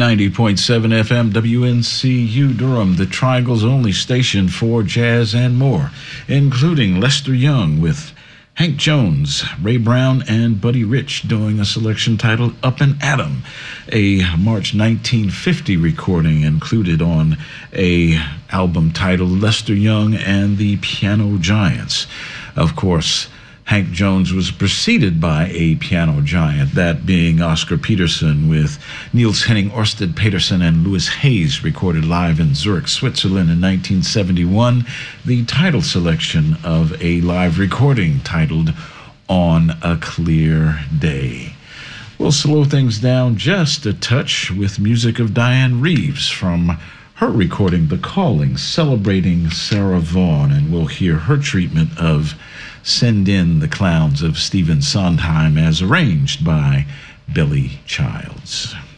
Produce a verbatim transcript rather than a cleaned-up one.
ninety point seven F M W N C U Durham, the Triangle's only station for jazz and more, including Lester Young with Hank Jones, Ray Brown, and Buddy Rich doing a selection titled Up and Atom, a March nineteen fifty recording included on a album titled Lester Young and the Piano Giants. Of course, Hank Jones was preceded by a piano giant, that being Oscar Peterson, with Niels Henning, Orsted Peterson, and Louis Hayes recorded live in Zurich, Switzerland in nineteen seventy-one, the title selection of a live recording titled On a Clear Day. We'll slow things down just a touch with music of Diane Reeves from her recording The Calling, celebrating Sarah Vaughan, and we'll hear her treatment of Send In the Clowns of Stephen Sondheim as arranged by Billy Childs.